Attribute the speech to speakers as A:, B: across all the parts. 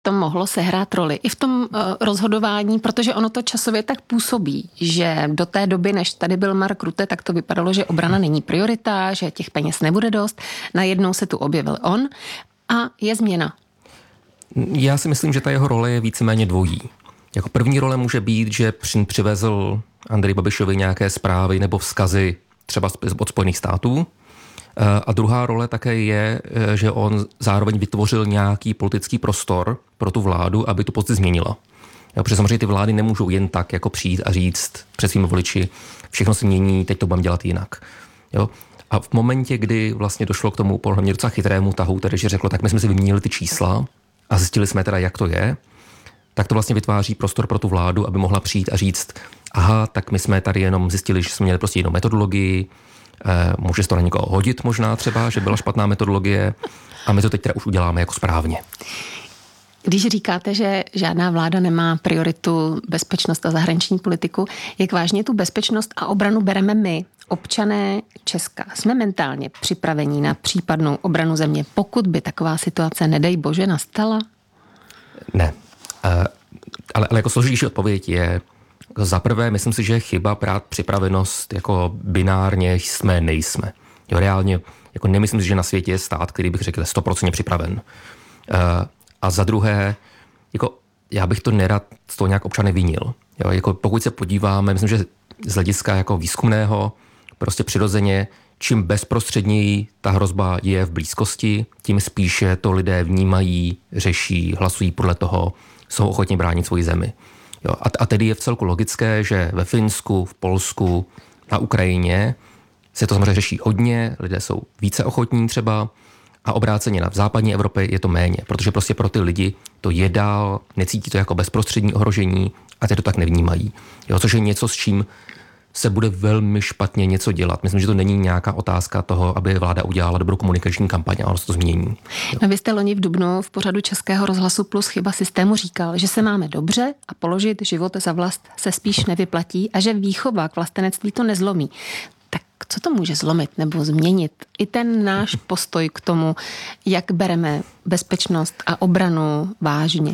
A: to mohlo sehrát roli i v tom rozhodování, protože ono to časově tak působí, že do té doby, než tady byl Mark Rutte, tak to vypadalo, že obrana není priorita, že těch peněz nebude dost. Najednou se tu objevil on a je změna.
B: Já si myslím, že ta jeho role je víceméně dvojí. Jako první role může být, že přivezl Andreji Babišovi nějaké zprávy nebo vzkazy třeba od Spojených států. A druhá role také je, že on zároveň vytvořil nějaký politický prostor pro tu vládu, aby tu pozici změnila. Protože samozřejmě ty vlády nemůžou jen tak jako přijít a říct před svými voliči, všechno se mění, teď to budeme dělat jinak. Jo? A v momentě, kdy vlastně došlo k tomu podle mě docela chytrému tahu, tedy že řeklo, tak my jsme si vyměnili ty čísla a zjistili jsme teda, jak to je, tak to vlastně vytváří prostor pro tu vládu, aby mohla přijít a říct, aha, tak my jsme tady jenom zjistili, že jsme měli prostě jinou metodologii, může se to na někoho hodit možná třeba, že byla špatná metodologie a my to teď teda už uděláme jako správně.
A: Když říkáte, že žádná vláda nemá prioritu bezpečnost a zahraniční politiku, jak vážně tu bezpečnost a obranu bereme my, občané Česka? Jsme mentálně připraveni na případnou obranu země, pokud by taková situace, nedej bože, nastala?
B: Ne. Ale jako složitější odpověď je, za prvé, myslím si, že je chyba brát připravenost jako binárně jsme, nejsme. Jo, reálně jako nemyslím si, že na světě je stát, který bych řekl 100% připraven. A za druhé, jako já bych to nerad z toho nějak občany vinil. Jo, jako pokud se podíváme, myslím, že z hlediska jako výzkumného, prostě přirozeně, čím bezprostředněji ta hrozba je v blízkosti, tím spíše to lidé vnímají, řeší, hlasují podle toho, jsou ochotni bránit svoji zemi. Jo, a tedy je vcelku logické, že ve Finsku, v Polsku, na Ukrajině se to samozřejmě řeší hodně, lidé jsou více ochotní třeba a obráceně v západní Evropě je to méně, protože prostě pro ty lidi to je dál, necítí to jako bezprostřední ohrožení a ty to tak nevnímají. Jo, což je něco, s čím se bude velmi špatně něco dělat. Myslím, že to není nějaká otázka toho, aby vláda udělala dobrou komunikační kampaň a ono se to změní.
A: No, vy jste loni v dubnu v pořadu Českého rozhlasu Plus Chyba systému říkal, že se máme dobře a položit život za vlast se spíš nevyplatí a že výchova k vlastenectví to nezlomí. Tak co to může zlomit nebo změnit? I ten náš postoj k tomu, jak bereme bezpečnost a obranu vážně.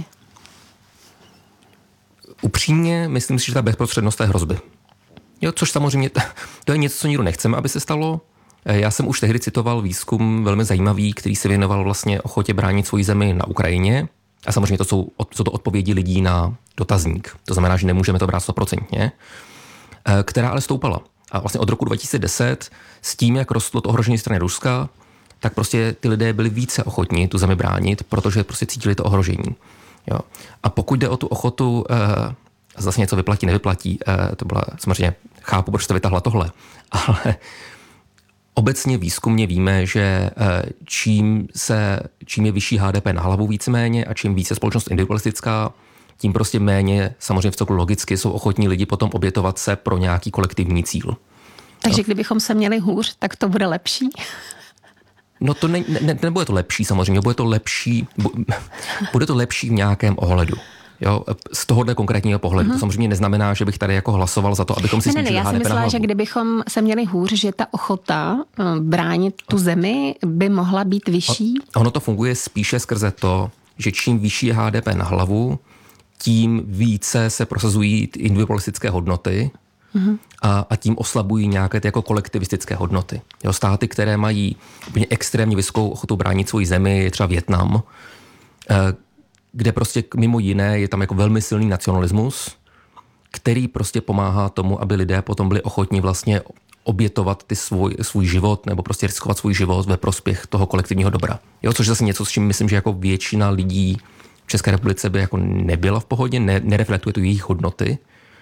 B: Upřímně myslím si, že ta bezprostřednost té hrozby. Jo, což samozřejmě, to je něco, co nikdo nechceme, aby se stalo. Já jsem už tehdy citoval výzkum velmi zajímavý, který se věnoval vlastně ochotě bránit svoji zemi na Ukrajině. A samozřejmě to jsou to odpovědi lidí na dotazník. To znamená, že nemůžeme to brát 100%, která ale stoupala. A vlastně od roku 2010 s tím, jak rostlo to ohrožení strany Ruska, tak prostě ty lidé byli více ochotní tu zemi bránit, protože prostě cítili to ohrožení. Jo. A pokud jde o tu ochotu zase něco vyplatí, nevyplatí, to byla samozřejmě, chápu, proč to vytahla tohle, ale obecně výzkumně víme, že čím je vyšší HDP na hlavu víceméně a čím více společnost individualistická, tím prostě méně, samozřejmě v celku logicky, jsou ochotní lidi potom obětovat se pro nějaký kolektivní cíl.
A: Takže kdybychom se měli hůř, tak to bude lepší?
B: No to nebude to lepší samozřejmě, bude to lepší v nějakém ohledu. Jo, z tohohle konkrétního pohledu. To samozřejmě neznamená, že bych tady jako hlasoval za to, abychom si snížili HDP na hlavu.
A: Já si myslela, že kdybychom se měli hůř, že ta ochota bránit tu zemi by mohla být vyšší. Ono
B: to funguje spíše skrze to, že čím vyšší je HDP na hlavu, tím více se prosazují individualistické hodnoty a tím oslabují nějaké ty jako kolektivistické hodnoty. Jo, státy, které mají úplně extrémně vysokou ochotu bránit svoji zemi, je třeba Vietnam, kde prostě mimo jiné je tam jako velmi silný nacionalismus, který prostě pomáhá tomu, aby lidé potom byli ochotní vlastně obětovat svůj život nebo prostě riskovat svůj život ve prospěch toho kolektivního dobra. Jo, což je zase něco, s čím myslím, že jako většina lidí v České republice by jako nebyla v pohodě, nereflektuje tu jejich hodnoty.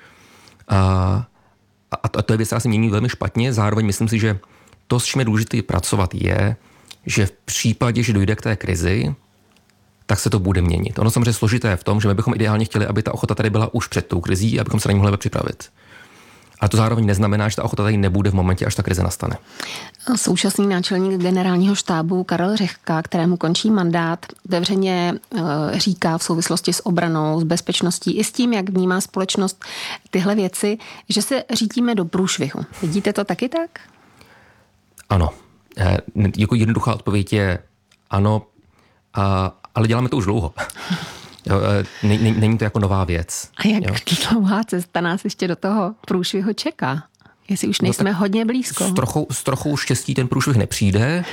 B: A to je věc, která se mění velmi špatně. Zároveň myslím si, že to, s čím je důležité pracovat, je, že v případě, že dojde k té krizi, tak se to bude měnit. Ono samozřejmě složité je v tom, že my bychom ideálně chtěli, aby ta ochota tady byla už před tou krizí, abychom se na ní mohli připravit. A to zároveň neznamená, že ta ochota tady nebude v momentě, až ta krize nastane.
A: Současný náčelník generálního štábu Karel Řehka, kterému končí mandát, otevřeně říká v souvislosti s obranou, s bezpečností i s tím, jak vnímá společnost tyhle věci, že se řítíme do průšvihu. Vidíte to taky tak?
B: Ano. Jako jednoduchá odpověď je ano, ale děláme to už dlouho. Jo, není to jako nová věc.
A: A jak dlouhá cesta nás ještě do toho průšvihu čeká? Jestli už nejsme hodně blízko.
B: S trochou štěstí ten průšvih nepřijde.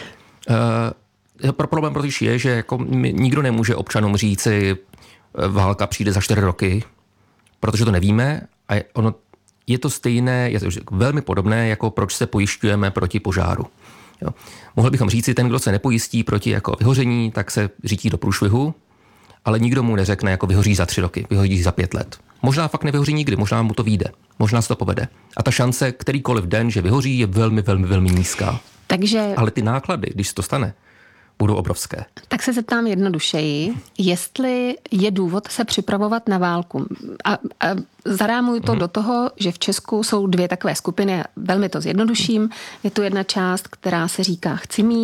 B: Problém protože je, že jako nikdo nemůže občanům říci, válka přijde za 4 roky, protože to nevíme a ono je to stejné, je to velmi podobné, jako proč se pojišťujeme proti požáru. Jo. Mohli bychom říci, ten, kdo se nepojistí proti jako vyhoření, tak se řítí do průšvihu, ale nikdo mu neřekne, jako vyhoří za 3 roky, vyhoří za 5 let. Možná fakt nevyhoří nikdy, možná mu to vyjde, možná se to povede. A ta šance, kterýkoliv den, že vyhoří, je velmi, velmi, velmi nízká. Ale ty náklady, když se to stane, budou obrovské.
A: Tak se zeptám jednodušeji, jestli je důvod se připravovat na válku. A zarámuju to do toho, že v Česku jsou 2 takové skupiny, velmi to zjednoduším. Je tu jedna část, která se říká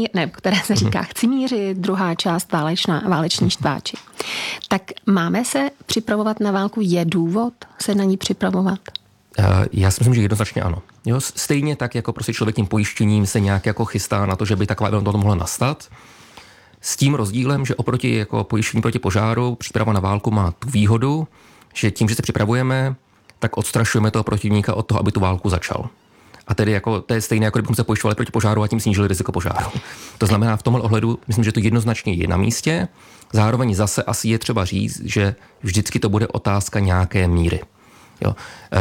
A: chci mířit, druhá část váleční štváči. Tak máme se připravovat na válku? Je důvod se na ní připravovat?
B: Já si myslím, že jednoznačně ano. Jo, stejně tak, jako prostě člověk tím pojištěním se nějak jako chystá na to, že by taková event mohla nastat. S tím rozdílem, že oproti jako pojištění proti požáru, příprava na válku má tu výhodu, že tím, že se připravujeme, tak odstrašujeme toho protivníka od toho, aby tu válku začal. A tedy jako, to je stejné, jako kdybychom se pojišťovali proti požáru a tím snížili riziko požáru. To znamená, v tomhle ohledu, myslím, že to jednoznačně je na místě. Zároveň zase asi je třeba říct, že vždycky to bude otázka nějaké míry. Jo.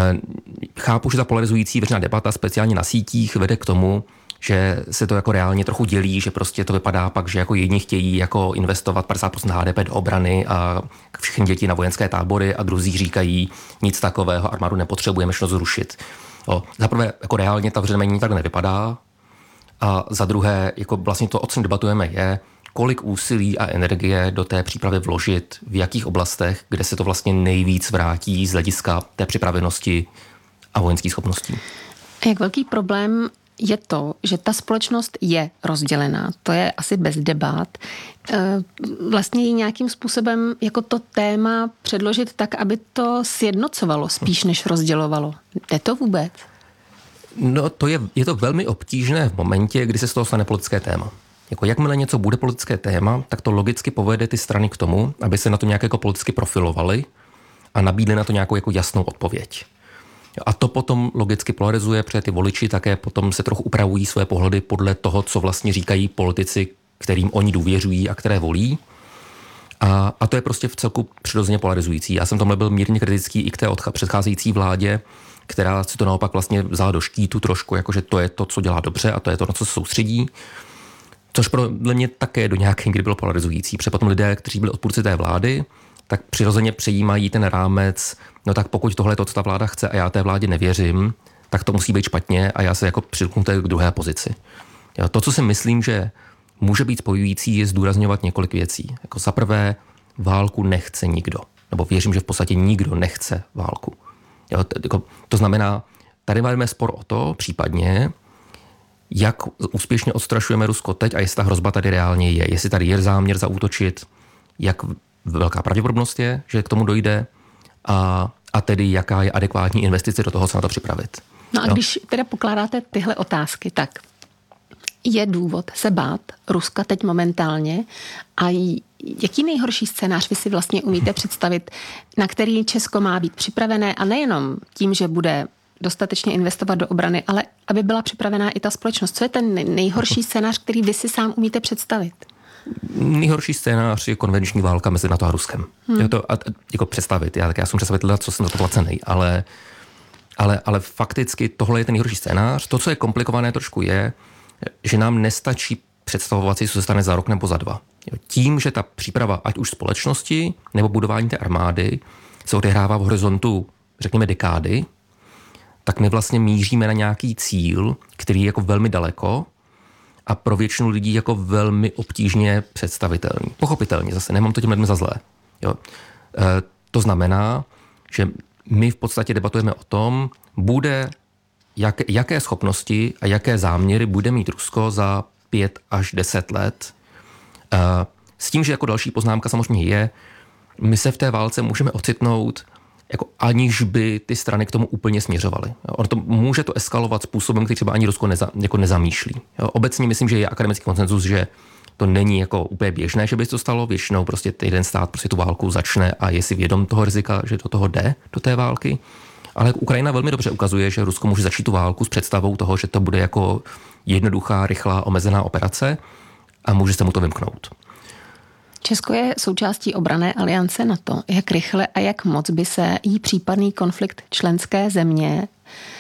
B: Chápu, že ta polarizující veřejná debata, speciálně na sítích, vede k tomu, že se to jako reálně trochu dělí, že prostě to vypadá pak, že jako jedni chtějí jako investovat 50% HDP do obrany a všechny děti na vojenské tábory a druzí říkají nic takového, armádu nepotřebujeme, šlo zrušit. Za prvé, jako reálně ta veřejná tak nevypadá a za druhé, jako vlastně to, o čem debatujeme, je, kolik úsilí a energie do té přípravy vložit, v jakých oblastech, kde se to vlastně nejvíc vrátí z hlediska té připravenosti a vojenských schopností.
A: Jak velký problém je to, že ta společnost je rozdělená. To je asi bez debat. Vlastně ji nějakým způsobem jako to téma předložit tak, aby to sjednocovalo spíš než rozdělovalo. Jde to vůbec?
B: No, je to velmi obtížné v momentě, kdy se z toho stane politické téma. Jako jakmile něco bude politické téma, tak to logicky povede ty strany k tomu, aby se na to nějak jako politicky profilovali a nabídli na to nějakou jako jasnou odpověď. A to potom logicky polarizuje, protože ty voliči také potom se trochu upravují své pohledy podle toho, co vlastně říkají politici, kterým oni důvěřují a které volí. A to je prostě v celku přirozeně polarizující. Já jsem tomhle byl mírně kritický i k té předcházející vládě, která si to naopak vlastně vzala do štítu trošku, jakože to je to, co dělá dobře a to je to, na co se soustředí. Což pro mě také do nějaké kdy bylo polarizující. Protože potom lidé, kteří byli odpůrci té vlády, tak přirozeně přejímají ten rámec, no tak pokud tohle je to, co ta vláda chce a já té vládě nevěřím, tak to musí být špatně a já se jako přilknu k druhé pozici. Jo, to, co si myslím, že může být spojující, je zdůrazňovat několik věcí. Jako za prvé, válku nechce nikdo. Nebo věřím, že v podstatě nikdo nechce válku. Jo, to znamená, tady máme spor o to, případně, jak úspěšně odstrašujeme Rusko teď a jestli ta hrozba tady reálně je. Jestli tady je záměr zaútočit, jak velká pravděpodobnost je, že k tomu dojde a tedy jaká je adekvátní investice do toho, se na to připravit.
A: No a když teda pokládáte tyhle otázky, tak je důvod se bát Ruska teď momentálně a jaký nejhorší scénář vy si vlastně umíte představit, na který Česko má být připravené a nejenom tím, že bude dostatečně investovat do obrany, ale aby byla připravená i ta společnost. Co je ten nejhorší scénář, který vy si sám umíte představit?
B: Nejhorší scénář je konvenční válka mezi NATO a Ruskem. Jako představit. Já jsem představitel, co jsem za to placený, ale fakticky tohle je ten nejhorší scénář. To, co je komplikované trošku je, že nám nestačí představovat si, co se stane za rok nebo za 2. Tím, že ta příprava, ať už společnosti nebo budování té armády, se odehrává v horizontu, řekněme, dekády, tak my vlastně míříme na nějaký cíl, který je jako velmi daleko a pro většinu lidí jako velmi obtížně představitelný. Pochopitelně zase, nemám to tím lidem za zlé. Jo. To znamená, že my v podstatě debatujeme o tom, jaké schopnosti a jaké záměry bude mít Rusko za 5 až 10 let. S tím, že jako další poznámka samozřejmě je, my se v té válce můžeme ocitnout, jako aniž by ty strany k tomu úplně směřovaly. Může to eskalovat způsobem, který třeba ani Rusko nezamýšlí. Obecně myslím, že je akademický konsenzus, že To není jako úplně běžné, že by to stalo. Většinou prostě jeden stát prostě tu válku začne a je si vědom toho rizika, že do toho jde, do té války. Ale Ukrajina velmi dobře ukazuje, že Rusko může začít tu válku s představou toho, že to bude jako jednoduchá, rychlá, omezená operace a může se mu to vymknout.
A: Česko je součástí obranné aliance NATO. Jak rychle a jak moc by se jí případný konflikt členské země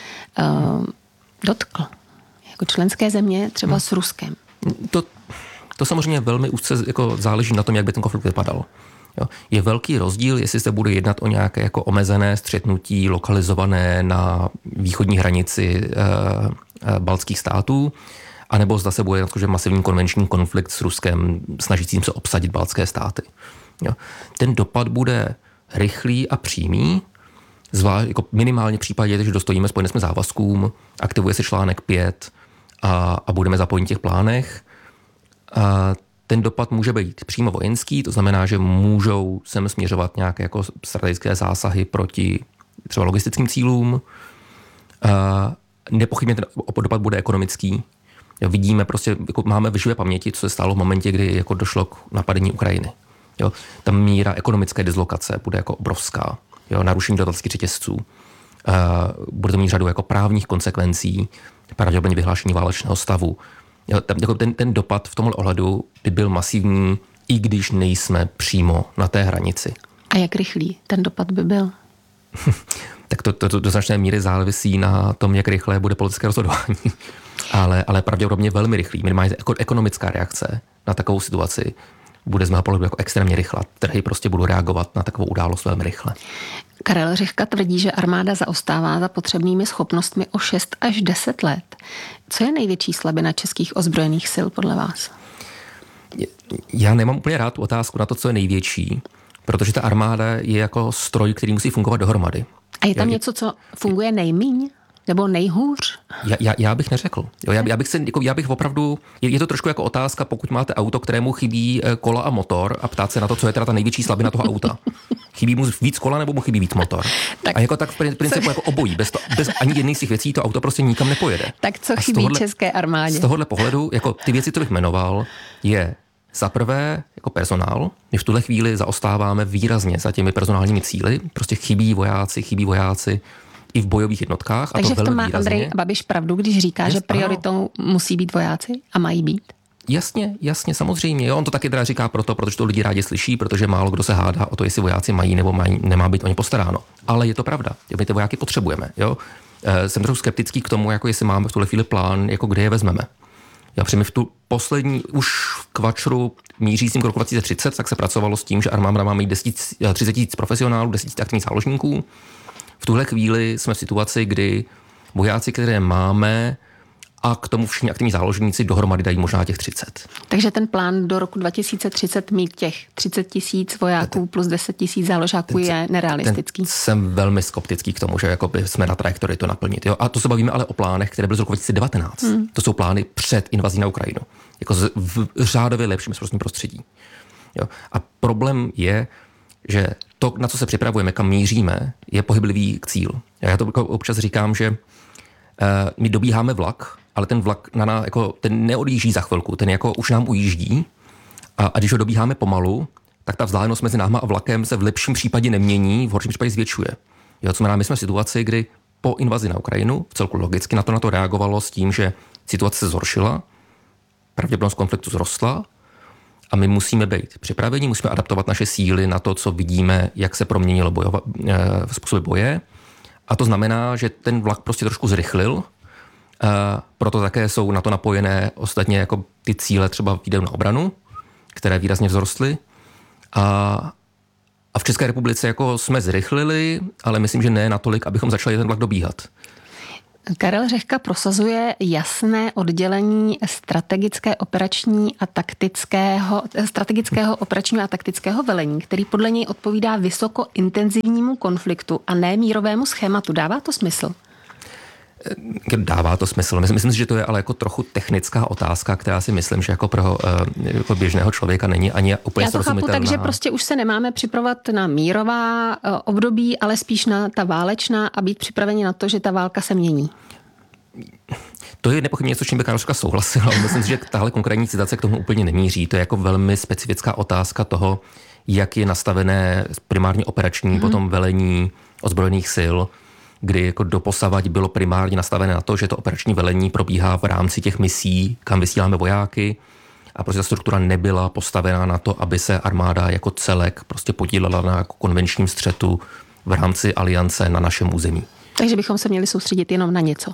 A: dotkl? Jako členské země třeba s Ruskem.
B: To samozřejmě velmi úzce jako záleží na tom, jak by ten konflikt vypadal. Jo. Je velký rozdíl, jestli se bude jednat o nějaké jako omezené střetnutí lokalizované na východní hranici baltských států, anebo zda se bude jednat masivní konvenční konflikt s Ruskem snažícím se obsadit baltské státy. Jo. Ten dopad bude rychlý a přímý, zvlášť jako minimálně v případě, že dostojíme spojeným závazkům, aktivuje se článek 5 a budeme zapojeni v těch plánech. A ten dopad může být přímo vojenský, to znamená, že můžou sem směřovat nějaké jako strategické zásahy proti třeba logistickým cílům. Nepochybně ten dopad bude ekonomický. Vidíme prostě, jako máme v živé paměti, co se stalo v momentě, kdy jako došlo k napadení Ukrajiny. Jo, ta míra ekonomické dislokace bude jako obrovská. Jo, narušení dodavatelských řetězců. Bude to mít řadu jako právních konsekvencí, pravděpodobně vyhlášení válečného stavu. Jo, ten dopad v tomhle ohledu by byl masivní, i když nejsme přímo na té hranici.
A: A jak rychlý ten dopad by byl?
B: Tak to do značné míry závisí na tom, jak rychlé bude politické rozhodování. Ale pravděpodobně velmi rychlý. Minimálně ekonomická reakce na takovou situaci bude z mého pohledu jako extrémně rychlá. Trhy prostě budou reagovat na takovou událost velmi rychle.
A: Karel Řehka tvrdí, že armáda zaostává za potřebnými schopnostmi o 6 až 10 let. Co je největší slabina českých ozbrojených sil podle vás?
B: Já nemám úplně rád tu otázku na to, co je největší, protože ta armáda je jako stroj, který musí fungovat dohromady.
A: A je tam něco, co funguje nejmíň? Nebo nejhůř?
B: Já bych neřekl. Já bych opravdu... Je to trošku jako otázka, pokud máte auto, kterému chybí kola a motor a ptát se na to, co je teda ta největší slabina toho auta. Chybí mu víc kola nebo mu chybí víc motor? A jako tak v principu jako obojí. Bez ani jedné z těch věcí to auto prostě nikam nepojede.
A: Tak co chybí české armádě?
B: Z tohohle pohledu, jako ty věci, co bych jmenoval, je za prvé jako personál. My v tuhle chvíli zaostáváme výrazně za těmi personálními cíli. Prostě chybí vojáci i v bojových jednotkách.
A: Takže
B: a to
A: v tom má
B: výrazně.
A: Andrej Babiš pravdu, když říká, že prioritou musí být vojáci a mají být?
B: Jasně, samozřejmě. Jo, on to taky teda říká protože to lidi rádi slyší, protože málo kdo se hádá o to, jestli vojáci mají nebo nemá být o ně postaráno. Ale je to pravda. My ty vojáky potřebujeme. Jo? Jsem trochu skeptický k tomu, jako jestli máme v tuhle chvíli plán, jako kde je vezmeme. Já v tu poslední, už v kvačru mířícím k roku 2030, tak se pracovalo s tím, že armáda má mít 30 000 profesionálů, 10 000 aktivních záložníků. V tuhle chvíli jsme v situaci, kdy vojáci, které máme, a k tomu všichni aktivní záložníci dohromady dají možná těch 30.
A: Takže ten plán do roku 2030 mít těch 30 000 vojáků plus 10 000 záložáků je nerealistický.
B: Jsem velmi skeptický k tomu, že jakoby jsme na trajektorii to naplnit. Jo? A to se bavíme ale o plánech, které byly z roku 2019. To jsou plány před invazí na Ukrajinu. Jako v řádově lepším prostředí. Jo? A problém je, že to, na co se připravujeme, kam míříme, je pohyblivý cíl. Já to občas říkám, že my dobíháme vlak, ale ten vlak ten neodjíždí za chvilku, ten jako už nám ujíždí a když ho dobíháme pomalu, tak ta vzdálenost mezi náma a vlakem se v lepším případě nemění, v horším případě zvětšuje. Jo, co znamená, my jsme v situaci, kdy po invazi na Ukrajinu, vcelku logicky na to reagovalo s tím, že situace se zhoršila, pravděpodobnost konfliktu zrostla a my musíme být připraveni, musíme adaptovat naše síly na to, co vidíme, jak se proměnilo způsoby boje. A to znamená, že ten vlak prostě trošku zrychlil, proto také jsou na to napojené ostatně jako ty cíle třeba výdajů na obranu, které výrazně vzrostly. A v České republice jako jsme zrychlili, ale myslím, že ne natolik, abychom začali ten vlak dobíhat.
A: Karel Řehka prosazuje jasné oddělení strategického operačního a taktického velení, který podle něj odpovídá vysokointenzivnímu konfliktu a ne mírovému schématu. Dává to smysl?
B: Dává to smysl. Myslím si, že to je ale jako trochu technická otázka, která si myslím, že jako pro jako běžného člověka není ani úplně srozumitelná.
A: Já to chápu, takže prostě už se nemáme připravovat na mírová období, ale spíš na ta válečná a být připraveni na to, že ta válka se mění.
B: To je nepochybně něco, s čím by Karolčka souhlasila, ale myslím si, že tahle konkrétní citace k tomu úplně nemíří. To je jako velmi specifická otázka toho, jak je nastavené primárně operační, potom velení ozbrojených sil, kdy jako doposavať bylo primárně nastavené na to, že to operační velení probíhá v rámci těch misí, kam vysíláme vojáky, a prostě ta struktura nebyla postavená na to, aby se armáda jako celek prostě podílela na konvenčním střetu v rámci aliance na našem území.
A: Takže bychom se měli soustředit jenom na něco.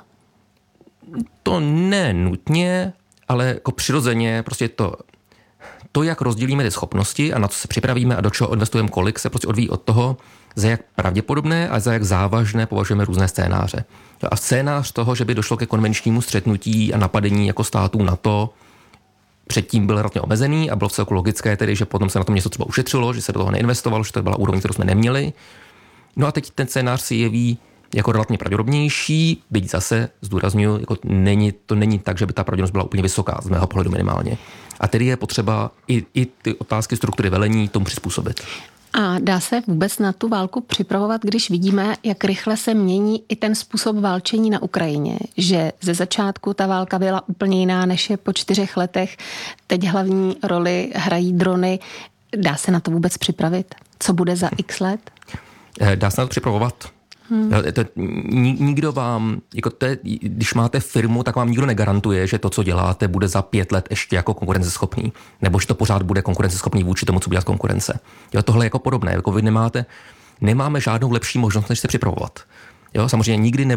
B: To ne nutně, ale jako přirozeně prostě to, jak rozdělíme ty schopnosti a na co se připravíme a do čeho investujeme kolik, se prostě odvíjí od toho, za jak pravděpodobné a za jak závažné považujeme různé scénáře. A scénář toho, že by došlo ke konvenčnímu střetnutí a napadení jako států NATO, předtím byl relativně omezený a bylo vcelku logické tedy, že potom se na tom něco třeba ušetřilo, že se do toho neinvestovalo, že to byla úroveň, kterou jsme neměli. No a teď ten scénář si jeví jako relativně pravděpodobnější, byť zase zdůrazňuji, jako to není tak, že by ta pravděpodobnost byla úplně vysoká, z mého pohledu minimálně. A tedy je potřeba i ty otázky struktury velení tomu přizpůsobit.
A: A dá se vůbec na tu válku připravovat, když vidíme, jak rychle se mění i ten způsob válčení na Ukrajině? Že ze začátku ta válka byla úplně jiná, než je po 4 letech. Teď hlavní roli hrají drony. Dá se na to vůbec připravit? Co bude za x let?
B: Dá se na to připravovat. Nikdo vám, jako když máte firmu, tak vám nikdo negarantuje, že to, co děláte, bude za 5 let ještě jako konkurenceschopný, nebo že to pořád bude konkurenceschopný vůči tomu, co bude konkurence. Jo, tohle je jako podobné. Jako vy nemáme žádnou lepší možnost, než se připravovat. Jo, samozřejmě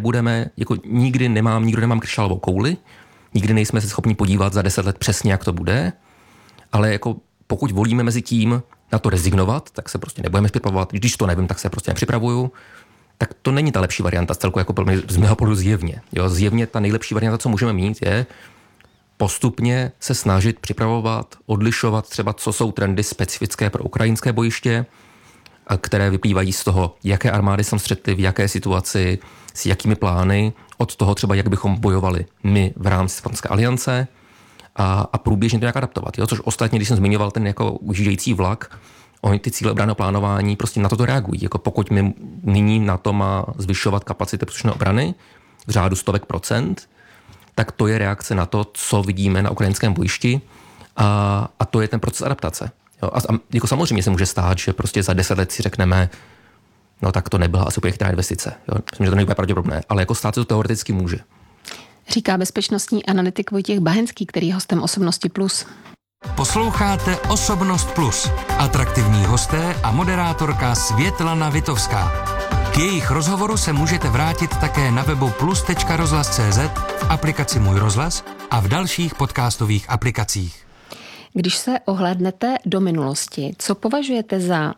B: nikdy nemám křišťálovou kouli, nikdy nejsme se schopni podívat za 10 let přesně, jak to bude, ale jako pokud volíme mezi tím na to rezignovat, tak se prostě nebudeme připravovat. Když to nevím, tak se prostě nepřipravuju. Tak to není ta lepší varianta, celku jako z mého pohledu zjevně. Jo, zjevně ta nejlepší varianta, co můžeme mít, je postupně se snažit připravovat, odlišovat třeba, co jsou trendy specifické pro ukrajinské bojiště, které vyplývají z toho, jaké armády jsou střety, v jaké situaci, s jakými plány, od toho třeba, jak bychom bojovali my v rámci Severoatlantické aliance a průběžně to nějak adaptovat. Jo? Což ostatně, když jsem zmiňoval ten jako ujíždějící vlak, oni ty cíle obranného plánování prostě na to reagují. Jako pokud my nyní NATO má zvyšovat kapacity příslušné obrany v řádu 100%, tak to je reakce na to, co vidíme na ukrajinském bojišti a to je ten proces adaptace. Jo? A jako samozřejmě se může stát, že prostě za 10 let si řekneme, no tak to nebyla asi úplně chytrá investice. Jo? Myslím, že to není pravděpodobné, ale jako stát se to teoreticky může.
A: Říká bezpečnostní analytik Vojtěch Bahenský, který je hostem Osobnosti Plus.
C: Posloucháte Osobnost Plus. Atraktivní hosté a moderátorka Světlana Vitovská. K jejich rozhovoru se můžete vrátit také na webu plus.rozhlas.cz, v aplikaci Můj rozhlas a v dalších podcastových aplikacích.
A: Když se ohlédnete do minulosti, co považujete za,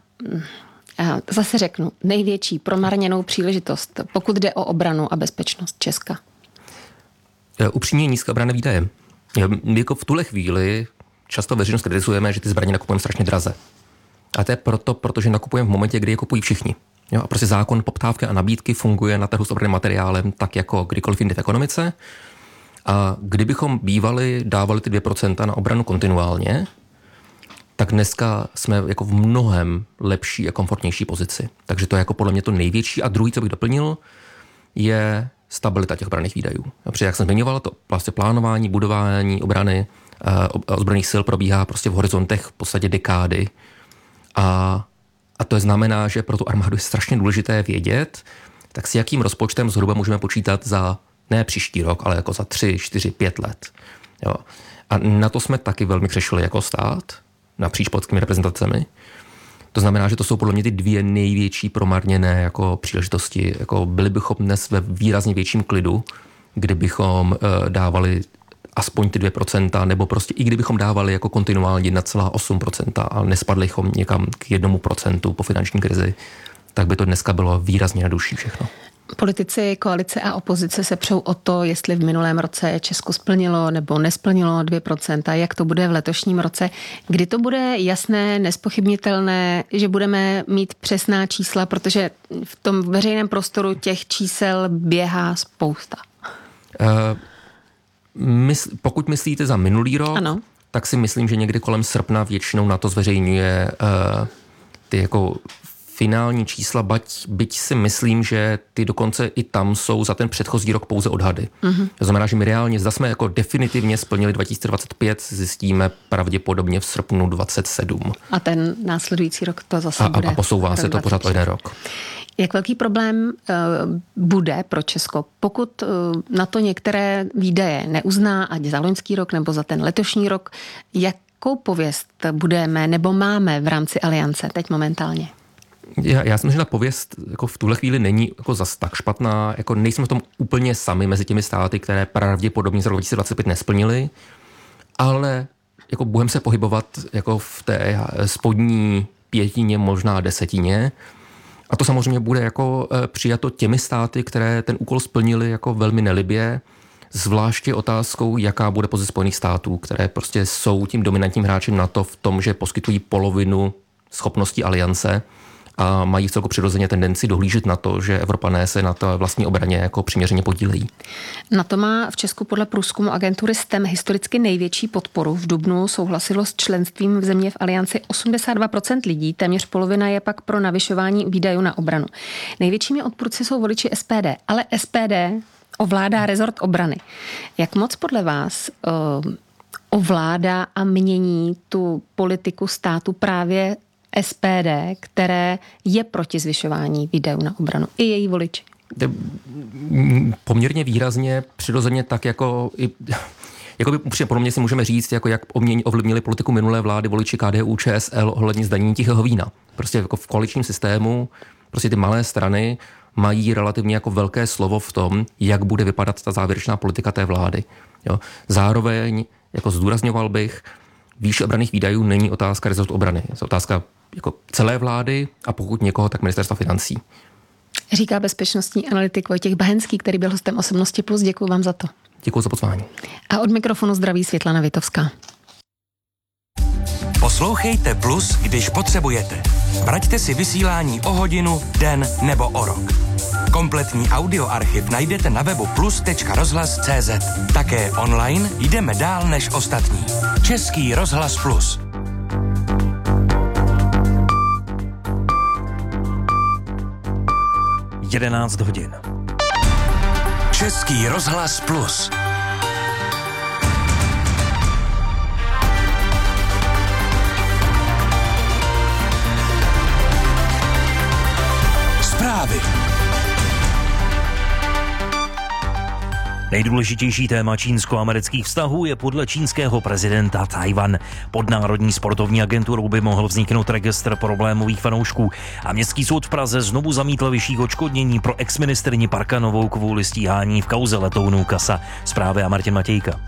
A: zase řeknu, největší promarněnou příležitost, pokud jde o obranu a bezpečnost Česka?
B: Upřímně nízké obranné výdaje. Jako v tuhle chvíli často veřejnost kritizujeme, že ty zbraně nakupujeme strašně draze. A to je protože nakupujeme v momentě, kdy je kupují všichni. Jo, a prostě zákon poptávky a nabídky funguje na trhu s obranným materiálem tak jako kdykoliv jindy v ekonomice. A kdybychom dávali ty 2% na obranu kontinuálně, tak dneska jsme jako v mnohem lepší a komfortnější pozici. Takže to je jako podle mě to největší. A druhý, co bych doplnil, je stabilita těch obranných výdajů. Protože jak jsem zmiňoval, to vlastně plánování, budování obrany, ozbrojených sil probíhá prostě v horizontech v podstatě dekády. A to znamená, že pro tu armádu je strašně důležité vědět, tak s jakým rozpočtem zhruba můžeme počítat za ne příští rok, ale jako za 3, 4, 5 let. Jo. A na to jsme taky velmi přešli jako stát, napříč politickými reprezentacemi. To znamená, že to jsou podle mě ty 2 největší promarněné jako příležitosti. Jako byli bychom dnes ve výrazně větším klidu, kdybychom dávali aspoň ty 2%, nebo prostě i kdybychom dávali jako kontinuálně 1,8% a nespadli bychom někam k 1% po finanční krizi, tak by to dneska bylo výrazně jednodušší všechno.
A: Politici, koalice a opozice se přou o to, jestli v minulém roce Česko splnilo nebo nesplnilo 2%, jak to bude v letošním roce. Kdy to bude jasné, nespochybnitelné, že budeme mít přesná čísla, protože v tom veřejném prostoru těch čísel běhá spousta.
B: Pokud myslíte za minulý rok,
A: ano,
B: tak si myslím, že někdy kolem srpna většinou na to zveřejňuje ty jako finální čísla, byť si myslím, že ty dokonce i tam jsou za ten předchozí rok pouze odhady. To znamená, že my reálně, zda jsme jako definitivně splnili 2025, zjistíme pravděpodobně v srpnu 27.
A: A ten následující rok to zase bude.
B: A posouvá se to pořád o 1 rok.
A: Jak velký problém bude pro Česko, pokud na to některé výdaje neuzná, ať za loňský rok nebo za ten letošní rok, jakou pověst budeme nebo máme v rámci Aliance teď momentálně?
B: Já si myslím, že ta pověst jako v tuhle chvíli není jako zas tak špatná. Jako nejsme v tom úplně sami mezi těmi státy, které pravděpodobně za rok 2025 nesplnily, ale jako budeme se pohybovat jako v té spodní pětině, možná desetině. A to samozřejmě bude jako přijato těmi státy, které ten úkol splnily jako velmi nelibě, zvláště otázkou, jaká bude pozice Spojených států, které prostě jsou tím dominantním hráčem NATO v tom, že poskytují polovinu schopností aliance a mají vcelku přirozeně tendenci dohlížet na to, že Evropané se na té vlastní obraně jako přiměřeně podílejí. NATO má v Česku podle průzkumu agentury STEM historicky největší podporu. V dubnu souhlasilo s členstvím v země v alianci 82% lidí, téměř polovina je pak pro navyšování výdajů na obranu. Největšími odpůrci jsou voliči SPD, ale SPD ovládá rezort obrany. Jak moc podle vás ovládá a mění tu politiku státu právě SPD, které je proti zvyšování výdajů na obranu, i její voliči? Poměrně výrazně, přirozeně tak jako pro mě si můžeme říct, jako jak ovlivnili politiku minulé vlády voliči KDU, ČSL ohledně zdanění tichého vína. Prostě jako v koaličním systému prostě ty malé strany mají relativně jako velké slovo v tom, jak bude vypadat ta závěrečná politika té vlády. Jo. Zároveň jako zdůrazňoval bych, výše obranných výdajů není otázka rezortu obrany. Je to otázka jako celé vlády a pokud někoho, tak ministerstva financí. Říká bezpečnostní analytik Vojtěch Bahenský, který byl hostem Osobnosti Plus. Děkuji vám za to. Děkuji za pozvání. A od mikrofonu zdraví Světlana Vitovská.
C: Poslouchejte Plus, když potřebujete. Vraťte si vysílání o hodinu, den nebo o rok. Kompletní audioarchiv najdete na webu plus.rozhlas.cz. Také online jdeme dál než ostatní. Český rozhlas Plus.
D: Jedenáct hodin.
C: Český rozhlas Plus. Zprávy.
D: Nejdůležitější téma čínsko-amerických vztahů je podle čínského prezidenta Tchaj-wan. Pod Národní sportovní agenturou by mohl vzniknout registr problémových fanoušků a Městský soud v Praze znovu zamítl vyšší odškodnění pro exministryni Parkanovou kvůli stíhání v kauze letounů CASA. Zprávy a Martin Matějka.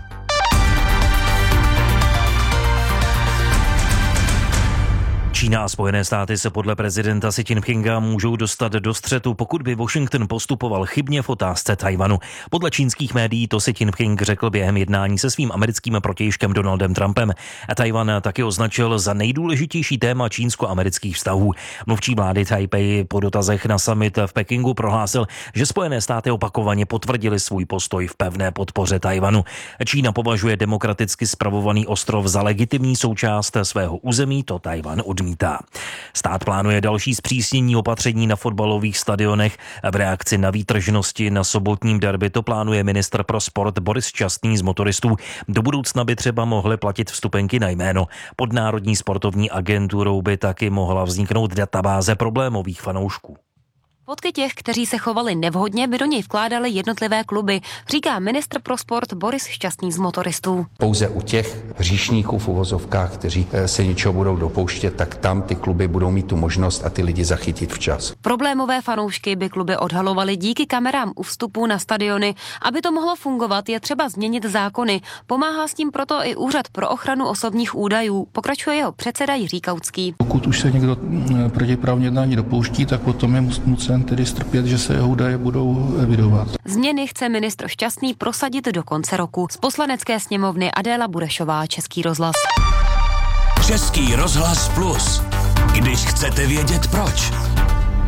D: Čína a Spojené státy se podle prezidenta Xi Jinpinga můžou dostat do střetu, pokud by Washington postupoval chybně v otázce Tchaj-wanu. Podle čínských médií to Xi Jinping řekl během jednání se svým americkým protějškem Donaldem Trumpem. A Tchaj-wan taky označil za nejdůležitější téma čínsko-amerických vztahů. Mluvčí vlády Taipei po dotazech na summit v Pekingu prohlásil, že Spojené státy opakovaně potvrdili svůj postoj v pevné podpoře Tchaj-wanu. Čína považuje demokraticky spravovaný ostrov za legitimní součást svého území, to Tchaj-wan odmítá. Stát plánuje další zpřísnění opatření na fotbalových stadionech. V reakci na výtržnosti na sobotním derby to plánuje ministr pro sport Boris Šťastný z motoristů. Do budoucna by třeba mohly platit vstupenky na jméno. Pod Národní sportovní agenturou by taky mohla vzniknout databáze problémových fanoušků.
E: Fotky těch, kteří se chovali nevhodně, by do něj vkládaly jednotlivé kluby, říká ministr pro sport Boris Šťastný z motoristů.
F: Pouze u těch hříšníků v uvozovkách, kteří se něčeho budou dopouštět, tak tam ty kluby budou mít tu možnost a ty lidi zachytit včas.
E: Problémové fanoušky by kluby odhalovaly díky kamerám u vstupu na stadiony. Aby to mohlo fungovat, je třeba změnit zákony. Pomáhá s tím proto i Úřad pro ochranu osobních údajů, pokračuje jeho předseda Jiří Kautský.
G: Pokud už se někdo protiprávně jednání dopouští, tak potom je nucen tedy strpět, že se jeho údaje budou evidovat.
E: Změny chce ministr Šťastný prosadit do konce roku. Z Poslanecké sněmovny Adéla Burešová, Český rozhlas.
C: Český rozhlas Plus. Když chcete vědět proč.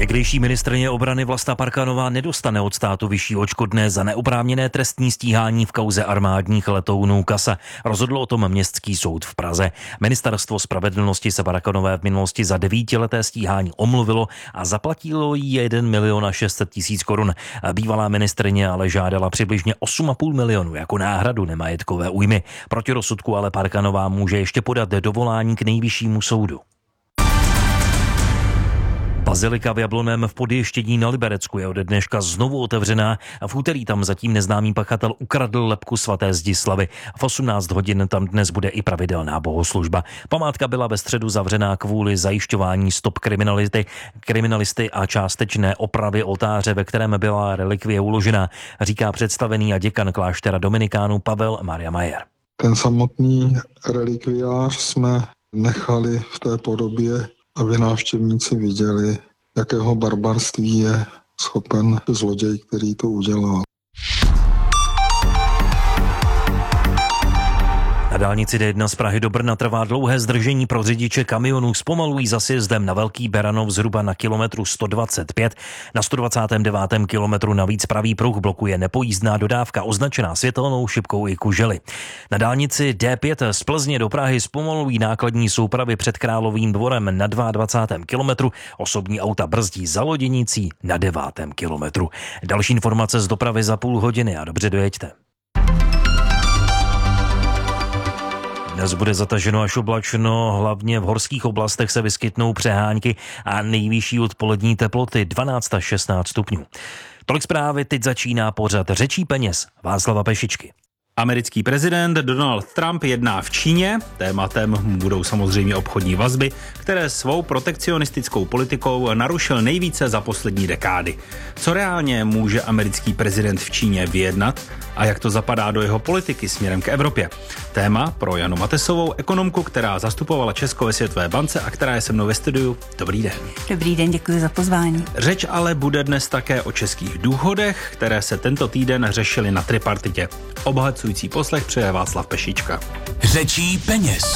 D: Někdejší ministryně obrany Vlasta Parkanová nedostane od státu vyšší odškodné za neoprávněné trestní stíhání v kauze armádních letounů Casa. Rozhodl o tom Městský soud v Praze. Ministerstvo spravedlnosti se Parkanové v minulosti za 9leté stíhání omluvilo a zaplatilo jí 1 600 000 korun. Bývalá ministryně ale žádala přibližně 8,5 milionu jako náhradu nemajetkové újmy. Proti rozsudku ale Parkanová může ještě podat dovolání k Nejvyššímu soudu. Bazilika v Jablonném v Podještědí na Liberecku je ode dneška znovu otevřená a v úterý tam zatím neznámý pachatel ukradl lebku svaté Zdislavy. V 18 hodin tam dnes bude i pravidelná bohoslužba. Památka byla ve středu zavřená kvůli zajišťování stop kriminalisty a částečné opravy oltáře, ve kterém byla relikvie uložena, říká představený a děkan kláštera dominikánů Pavel Maria Majer.
H: Ten samotný relikviář jsme nechali v té podobě, aby návštěvníci viděli, jakého barbarství je schopen zloděj, který to udělal.
D: Na dálnici D1 z Prahy do Brna trvá dlouhé zdržení pro řidiče kamionů. Zpomalují za sjezdem na Velký Beranov zhruba na kilometru 125. Na 129. kilometru navíc pravý pruh blokuje nepojízdná dodávka označená světelnou šipkou i kužely. Na dálnici D5 z Plzně do Prahy zpomalují nákladní soupravy před Královým dvorem na 22. kilometru. Osobní auta brzdí za Loděnicí na 9. kilometru. Další informace z dopravy za půl hodiny a dobře dojeďte. Dnes bude zataženo až oblačno, hlavně v horských oblastech se vyskytnou přehánky a nejvyšší odpolední teploty 12 až 16 stupňů. Tolik zprávy, teď začíná pořad Řečí peněz Václava Pešičky.
I: Americký prezident Donald Trump jedná v Číně. Tématem budou samozřejmě obchodní vazby, které svou protekcionistickou politikou narušil nejvíce za poslední dekády. Co reálně může americký prezident v Číně vyjednat a jak to zapadá do jeho politiky směrem k Evropě? Téma pro Janu Matesovou, ekonomku, která zastupovala Česko ve Světové bance a která je se mnou ve studiu. Dobrý den.
J: Dobrý den, děkuji za pozvání.
I: Řeč ale bude dnes také o českých důchodech, které se tento týden řešily na tripartitě. Obohacující poslech přeje Václav Pešička.
C: Řečí peněz.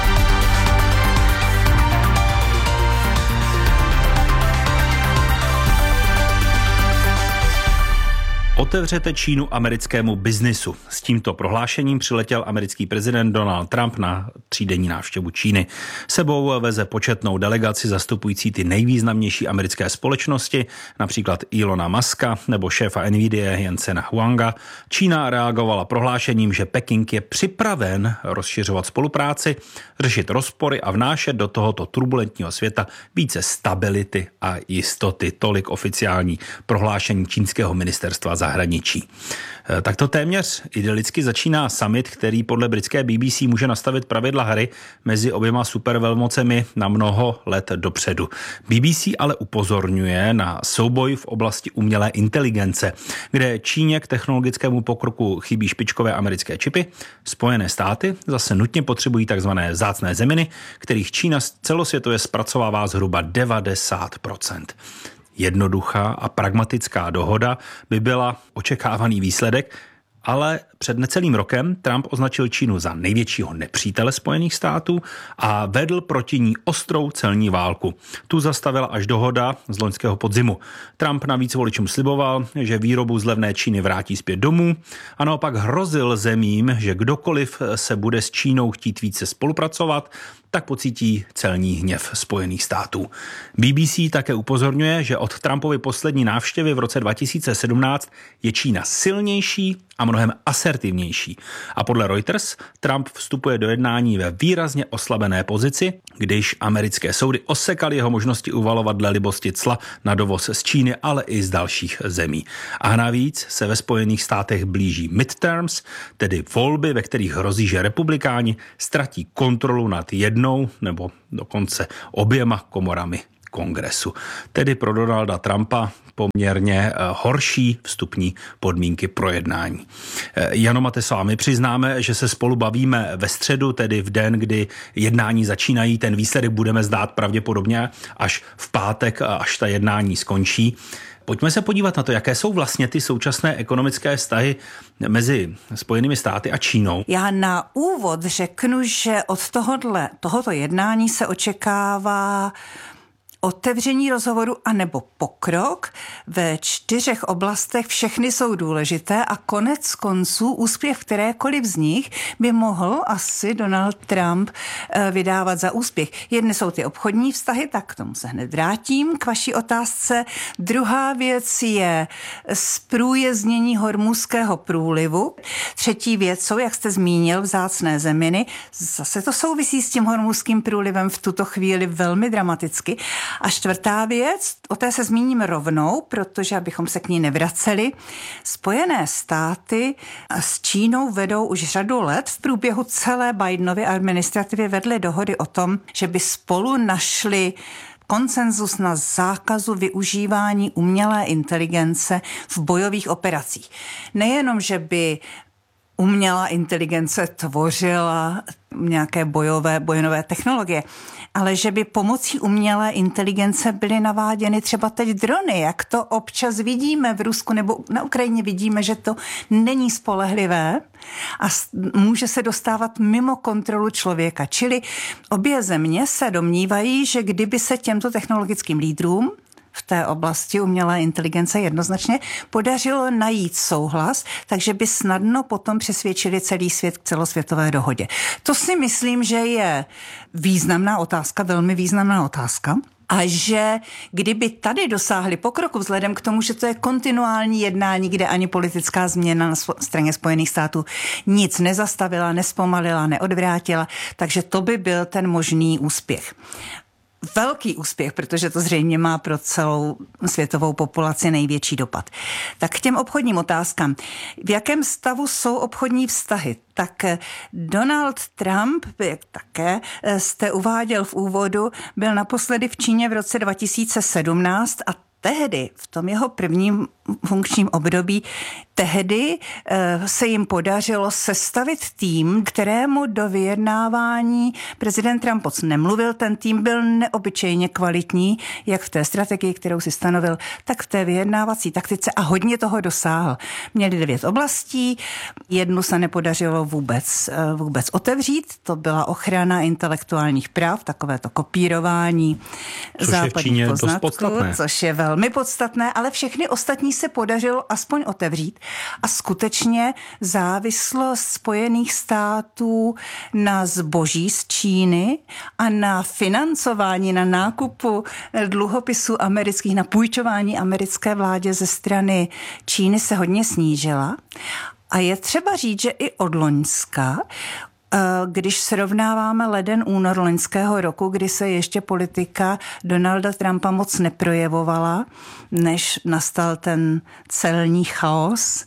I: Otevřete Čínu americkému biznisu. S tímto prohlášením přiletěl americký prezident Donald Trump na 3denní návštěvu Číny. Sebou veze početnou delegaci zastupující ty nejvýznamnější americké společnosti, například Elona Muska nebo šéfa Nvidia Jensena Huanga. Čína reagovala prohlášením, že Peking je připraven rozšiřovat spolupráci, řešit rozpory a vnášet do tohoto turbulentního světa více stability a jistoty. Tolik oficiální prohlášení čínského ministerstva zahraničí. Takto téměř idylicky začíná summit, který podle britské BBC může nastavit pravidla hry mezi oběma supervelmocemi na mnoho let dopředu. BBC ale upozorňuje na souboj v oblasti umělé inteligence, kde Číně k technologickému pokroku chybí špičkové americké čipy. Spojené státy zase nutně potřebují takzvané vzácné zeminy, kterých Čína celosvětově zpracovává zhruba 90%. Jednoduchá a pragmatická dohoda by byla očekávaný výsledek, ale před necelým rokem Trump označil Čínu za největšího nepřítele Spojených států a vedl proti ní ostrou celní válku. Tu zastavila až dohoda z loňského podzimu. Trump navíc voličům sliboval, že výrobu z levné Číny vrátí zpět domů a naopak hrozil zemím, že kdokoliv se bude s Čínou chtít více spolupracovat, tak pocítí celní hněv Spojených států. BBC také upozorňuje, že od Trumpovy poslední návštěvy v roce 2017 je Čína silnější a mnohem asertivnější. A podle Reuters Trump vstupuje do jednání ve výrazně oslabené pozici, když americké soudy osekaly jeho možnosti uvalovat dle libosti cla na dovoz z Číny, ale i z dalších zemí. A navíc se ve Spojených státech blíží midterms, tedy volby, ve kterých hrozí, že republikáni ztratí kontrolu nad jednou nebo dokonce oběma komorami kongresu. Tedy pro Donalda Trumpa poměrně horší vstupní podmínky pro jednání. Jano Matesová, my přiznáme, že se spolu bavíme ve středu, tedy v den, kdy jednání začínají. Ten výsledek budeme znát pravděpodobně až v pátek, až ta jednání skončí. Pojďme se podívat na to, jaké jsou vlastně ty současné ekonomické vztahy mezi Spojenými státy a Čínou.
J: Já na úvod řeknu, že od tohoto jednání se očekává otevření rozhovoru anebo pokrok ve 4 oblastech, všechny jsou důležité a konec konců úspěch kterékoliv z nich by mohl asi Donald Trump vydávat za úspěch. Jedny jsou ty obchodní vztahy, tak k tomu se hned vrátím k vaší otázce. Druhá věc je zprůjezdnění Hormuzského průlivu. Třetí věc jsou, jak jste zmínil, vzácné zeminy. Zase to souvisí s tím Hormuzským průlivem v tuto chvíli velmi dramaticky. A čtvrtá věc, o té se zmíním rovnou, protože abychom se k ní nevraceli. Spojené státy s Čínou vedou už řadu let, v průběhu celé Bidenovy administrativy vedly dohody o tom, že by spolu našli konsenzus na zákazu využívání umělé inteligence v bojových operacích. Nejenom, že by umělá inteligence tvořila nějaké bojové technologie, ale že by pomocí umělé inteligence byly naváděny třeba teď drony, jak to občas vidíme v Rusku nebo na Ukrajině vidíme, že to není spolehlivé a může se dostávat mimo kontrolu člověka. Čili obě země se domnívají, že kdyby se těmto technologickým lídrům v té oblasti umělé inteligence jednoznačně podařilo najít souhlas, takže by snadno potom přesvědčili celý svět k celosvětové dohodě. To si myslím, že je významná otázka, velmi významná otázka. A že kdyby tady dosáhli pokroku, vzhledem k tomu, že to je kontinuální jednání, kde ani politická změna na straně Spojených států nic nezastavila, nespomalila, neodvrátila, takže to by byl ten možný úspěch. Velký úspěch, protože to zřejmě má pro celou světovou populaci největší dopad. Tak k těm obchodním otázkám. V jakém stavu jsou obchodní vztahy? Tak Donald Trump, jak také jste uváděl v úvodu, byl naposledy v Číně v roce 2017 a tehdy, v tom jeho prvním funkčním období, tehdy se jim podařilo sestavit tým, kterému do vyjednávání prezident Trump moc nemluvil. Ten tým byl neobyčejně kvalitní, jak v té strategii, kterou si stanovil, tak v té vyjednávací taktice a hodně toho dosáhl. Měli 9 oblastí, jednu se nepodařilo vůbec otevřít, to byla ochrana intelektuálních práv, takové to kopírování západních poznatků, což je velmi podstatné, ale všechny ostatní se podařilo aspoň otevřít. A skutečně závislost Spojených států na zboží z Číny a na financování, na nákupu dluhopisů amerických, na půjčování americké vládě ze strany Číny se hodně snížila. A je třeba říct, že i od loňska, když srovnáváme leden, únor loňského roku, kdy se ještě politika Donalda Trumpa moc neprojevovala, než nastal ten celní chaos,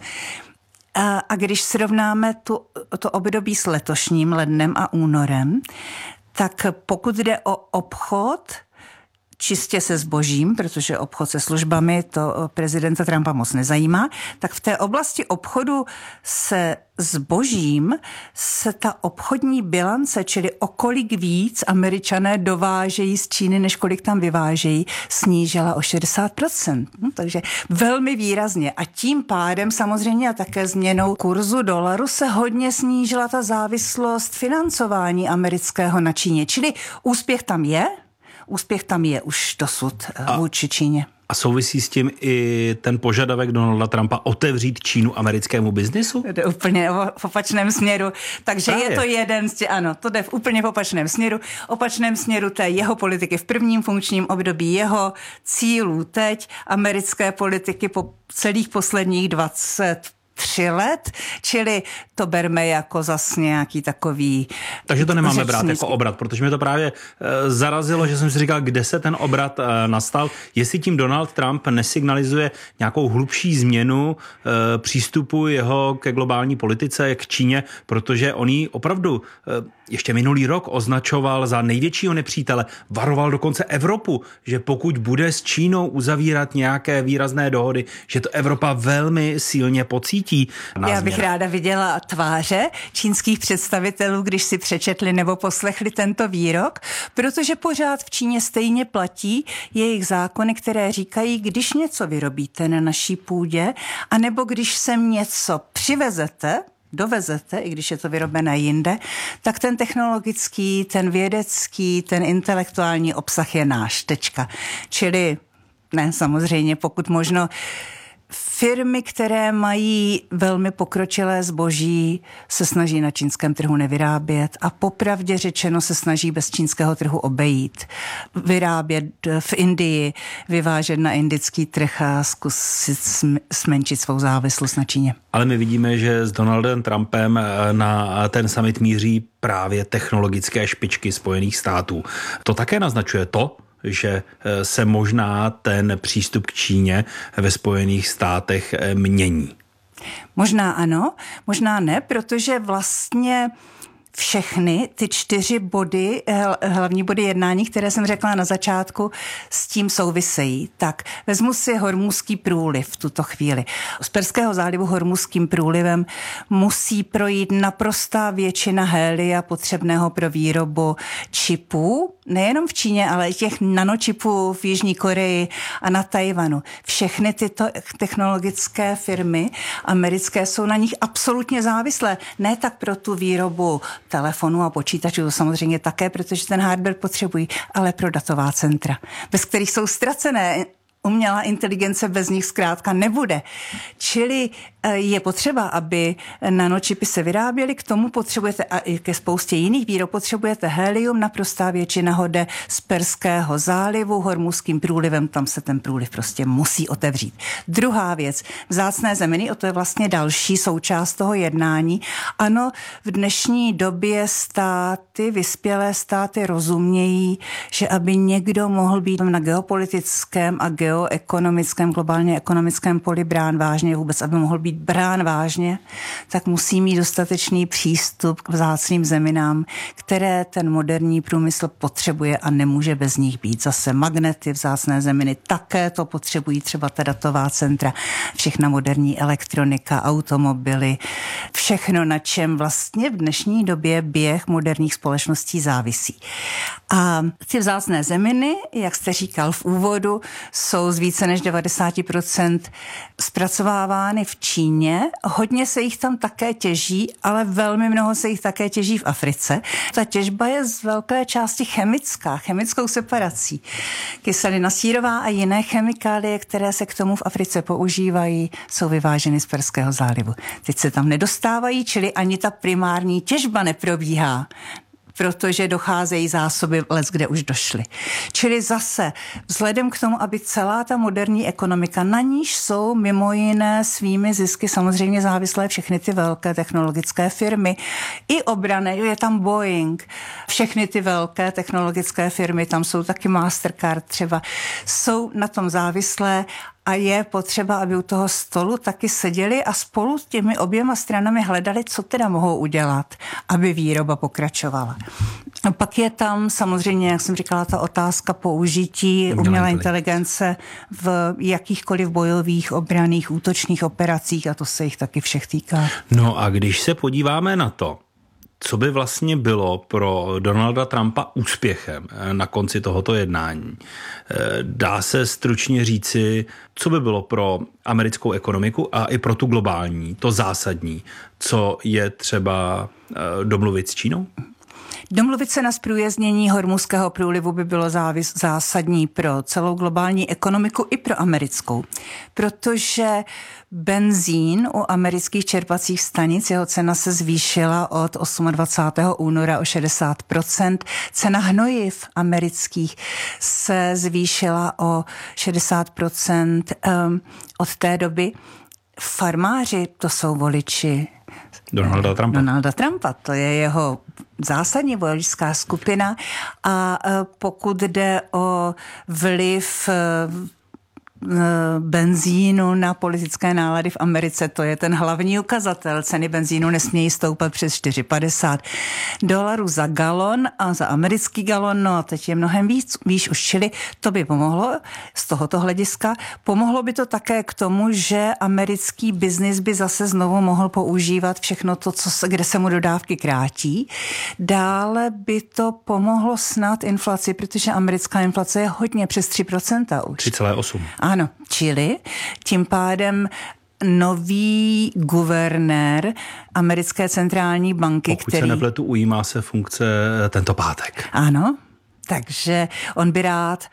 J: a když srovnáme to období s letošním lednem a únorem, tak pokud jde o obchod, čistě se zbožím, protože obchod se službami to prezidenta Trumpa moc nezajímá, tak v té oblasti obchodu se zbožím se ta obchodní bilance, čili o kolik víc Američané dovážejí z Číny, než kolik tam vyvážejí, snížila o 60%. Takže velmi výrazně. A tím pádem samozřejmě a také změnou kurzu dolaru se hodně snížila ta závislost financování amerického na Číně. Čili úspěch tam je už dosud vůči Číně.
I: A souvisí s tím i ten požadavek Donalda Trumpa otevřít Čínu americkému biznisu?
J: Jde úplně v opačném směru. Takže právě. Je to jeden ano, to jde v úplně v opačném směru té jeho politiky v prvním funkčním období, jeho cílů teď, americké politiky po celých posledních 23 let, čili to berme jako zas nějaký takový...
I: Takže to nemáme brát jako obrat, protože mě to právě zarazilo, že jsem si říkal, kde se ten obrat nastal, jestli tím Donald Trump nesignalizuje nějakou hlubší změnu přístupu jeho ke globální politice, k Číně, protože on ji opravdu ještě minulý rok označoval za největšího nepřítele, varoval dokonce Evropu, že pokud bude s Čínou uzavírat nějaké výrazné dohody, že to Evropa velmi silně pocítí.
J: Já bych ráda viděla tváře čínských představitelů, když si přečetli nebo poslechli tento výrok, protože pořád v Číně stejně platí jejich zákony, které říkají, když něco vyrobíte na naší půdě, anebo když sem něco přivezete, dovezete, i když je to vyrobené jinde, tak ten technologický, ten vědecký, ten intelektuální obsah je náš. Tečka. Čili ne, samozřejmě, pokud možno firmy, které mají velmi pokročilé zboží, se snaží na čínském trhu nevyrábět a popravdě řečeno se snaží bez čínského trhu obejít. Vyrábět v Indii, vyvážet na indický trh a zkusit zmenšit svou závislost na Číně.
I: Ale my vidíme, že s Donaldem Trumpem na ten summit míří právě technologické špičky Spojených států. To také naznačuje to, že se možná ten přístup k Číně ve Spojených státech mění.
J: Možná ano, možná ne, protože vlastně všechny ty 4 body, hlavní body jednání, které jsem řekla na začátku, s tím souvisejí. Tak vezmu si Hormuzský průliv v tuto chvíli. Z Perského zálivu Hormuzským průlivem musí projít naprostá většina hélia potřebného pro výrobu čipů, nejenom v Číně, ale i těch nanočipů v Jižní Koreji a na Tajvanu. Všechny tyto technologické firmy americké jsou na nich absolutně závislé. Ne tak pro tu výrobu telefonů a počítačů, to samozřejmě také, protože ten hardware potřebují, ale pro datová centra, bez kterých jsou ztracené. Umělá inteligence bez nich zkrátka nebude. Čili je potřeba, aby nanočipy se vyráběly, k tomu potřebujete a i ke spoustě jiných výrob potřebujete helium, naprostá většina ho jde z Perského zálivu, Hormuzským průlivem, tam se ten průliv prostě musí otevřít. Druhá věc, vzácné zeminy, to je vlastně další součást toho jednání. Ano, v dnešní době vyspělé státy rozumějí, že aby někdo mohl být na geopolitickém a geoekonomickém, globálně ekonomickém poli brán vážně, vůbec aby mohl být brán vážně, tak musí mít dostatečný přístup k vzácným zeminám, které ten moderní průmysl potřebuje a nemůže bez nich být. Zase magnety, vzácné zeminy také to potřebují, třeba ta datová centra, všechna moderní elektronika, automobily, všechno, na čem vlastně v dnešní době běh moderních společností závisí. A ty vzácné zeminy, jak jste říkal v úvodu, jsou z více než 90% zpracovávány v Číně. Hodně se jich tam také těží, ale velmi mnoho se jich také těží v Africe. Ta těžba je z velké části chemickou separací. Kyselina sírová a jiné chemikálie, které se k tomu v Africe používají, jsou vyváženy z Perského zálivu. Teď se tam nedostávají, čili ani ta primární těžba neprobíhá, protože docházejí zásoby kde už došly. Čili zase vzhledem k tomu, aby celá ta moderní ekonomika, na níž jsou mimo jiné svými zisky samozřejmě závislé všechny ty velké technologické firmy, i obranné, je tam Boeing, všechny ty velké technologické firmy, tam jsou taky Mastercard třeba, jsou na tom závislé a je potřeba, aby u toho stolu taky seděli a spolu s těmi oběma stranami hledali, co teda mohou udělat, aby výroba pokračovala. A pak je tam samozřejmě, jak jsem říkala, ta otázka použití umělé inteligence v jakýchkoliv bojových, obranných, útočných operacích a to se jich taky všech týká.
I: No a když se podíváme na to, co by vlastně bylo pro Donalda Trumpa úspěchem na konci tohoto jednání? Dá se stručně říci, co by bylo pro americkou ekonomiku a i pro tu globální, to zásadní, co je třeba domluvit s Čínou?
J: Domluvit se na zprůjezdnění Hormuzského průlivu by bylo zásadní pro celou globální ekonomiku i pro americkou, protože benzín u amerických čerpacích stanic, jeho cena se zvýšila od 28. února o 60%, cena hnojiv amerických se zvýšila o 60% od té doby. Farmáři, to jsou voliči Donalda Trumpa, to je jeho zásadní voličská skupina a pokud jde o vliv benzínu na politické nálady v Americe, to je ten hlavní ukazatel. Ceny benzínu nesmějí stoupat přes $4,50 za galon a za americký galon, no a teď je mnohem víc už, čili to by pomohlo z tohoto hlediska. Pomohlo by to také k tomu, že americký biznis by zase znovu mohl používat všechno to, kde se mu dodávky krátí. Dále by to pomohlo snad inflaci, protože americká inflace je hodně přes 3% už.
I: 3,8%.
J: Ano, čili tím pádem nový guvernér americké centrální banky,
I: Pokud se nepletu, ujímá se funkce tento pátek.
J: Ano, takže on by rád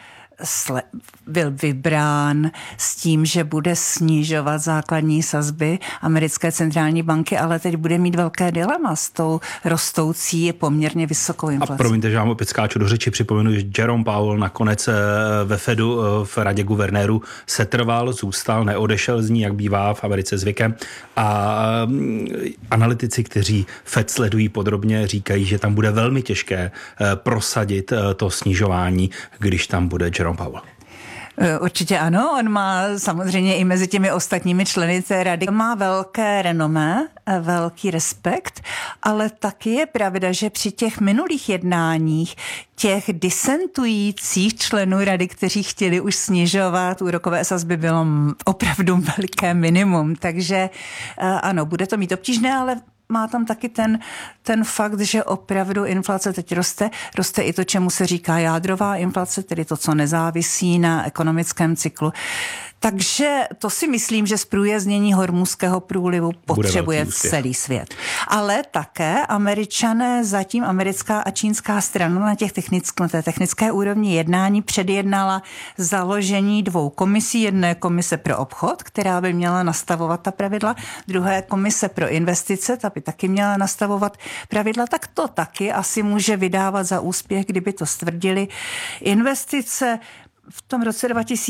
J: byl vybrán s tím, že bude snižovat základní sazby americké centrální banky, ale teď bude mít velké dilema s tou rostoucí poměrně vysokou inflací.
I: A promiňte, že vám opět skáču do řeči, připomenu, že Jerome Powell nakonec ve Fedu v radě guvernérů setrval, zůstal, neodešel z ní, jak bývá v Americe zvykem. A analytici, kteří Fed sledují podrobně, říkají, že tam bude velmi těžké prosadit to snižování, když tam bude Jerome Powell.
J: Určitě ano, on má samozřejmě i mezi těmi ostatními členy té rady má velké renomé, velký respekt, ale taky je pravda, že při těch minulých jednáních těch disentujících členů rady, kteří chtěli už snižovat úrokové sazby, bylo opravdu veliké minimum, takže ano, bude to mít obtížné, ale má tam taky ten fakt, že opravdu inflace teď roste i to, čemu se říká jádrová inflace, tedy to, co nezávisí na ekonomickém cyklu. Takže to si myslím, že z průjezdnění Hormuzského průlivu potřebuje celý svět. Ale také Američané, zatím americká a čínská strana na té technické úrovni jednání předjednala založení 2 komisí. Jedné komise pro obchod, která by měla nastavovat ta pravidla, druhé komise pro investice, ta by taky měla nastavovat pravidla, tak to taky asi může vydávat za úspěch, kdyby to stvrdili. Investice v tom roce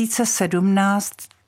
J: 2017